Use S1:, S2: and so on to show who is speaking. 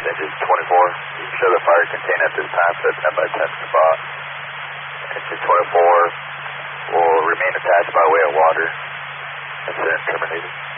S1: engine 24. You can show the fire contained at this time to 10 by 10 spot. Engine 24 will remain attached by way of water. Incident terminated.